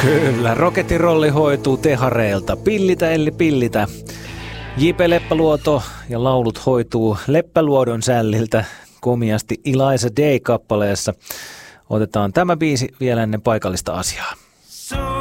Kyllä, Rock'n'rolli hoituu tehareilta. Pillitä eli pillitä. J.P. Leppäluoto ja laulut hoituu Leppäluodon sälliltä komiasti Eliza Day-kappaleessa. Otetaan tämä biisi vielä ennen paikallista asiaa.